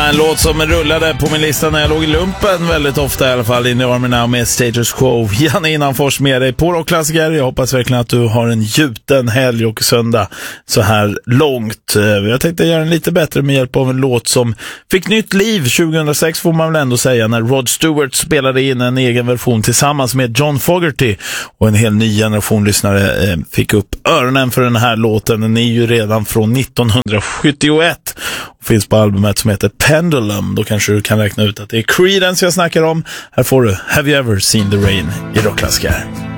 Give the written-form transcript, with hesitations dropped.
En låt som rullade på min lista när jag låg i lumpen väldigt ofta i alla fall. In the Army Now med Status Quo. Janne Innanfors med dig på Rockklassiker. Jag hoppas verkligen att du har en gjuten helg och söndag så här långt. Jag tänkte göra en lite bättre med hjälp av en låt som fick nytt liv 2006 får man väl ändå säga, när Rod Stewart spelade in en egen version tillsammans med John Fogerty, och en hel ny generation lyssnare fick upp öronen för den här låten. Den är ju redan från 1971 och finns på albumet som heter Pendulum. Då kanske du kan räkna ut att det är Creedence jag snackar om. Här får du Have You Ever Seen the Rain i Rockklassiker.